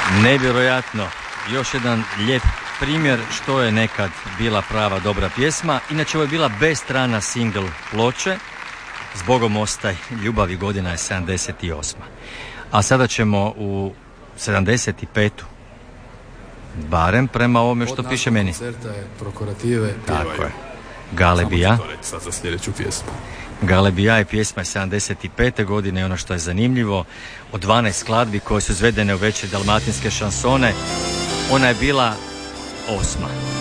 Nevjerojatno. Još jedan lijep primjer što je nekad bila prava dobra pjesma. Inače ovo je bila B-strana single ploče. Zbogom ostaj, ljubavi, godina je 78. A sada ćemo u 75. Barem prema ovome što piše meni. Tako je. Galebija. Sad za sljedeću pjesmu. Galebija je pjesma 75. godine i ono što je zanimljivo, od 12 skladbi koje su izvedene u veće dalmatinske šansone, ona je bila 8.